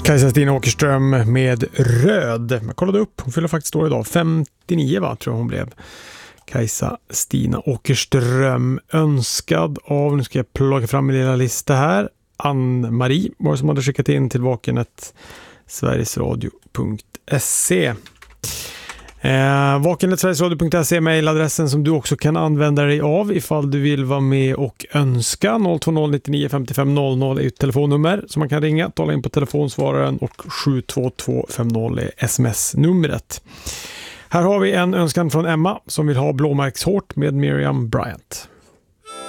Kajsa Stina Åkerström med Röd. Jag kollade upp, hon fyller faktiskt år idag. 59 tror jag hon blev. Kajsa Stina Åkerström, önskad av, nu ska jag plocka fram min lilla lista här. Ann-Marie var det som hade skickat in till vakenet sverigesradio.se. Vakenet.sverigesradio.se är mejladressen som du också kan använda dig av ifall du vill vara med och önska. 020 99 55 00 är ett telefonnummer som man kan ringa, tala in på telefonsvararen, och 72250 är sms-numret. Här har vi en önskan från Emma som vill ha Blåmärkshårt med Miriam Bryant.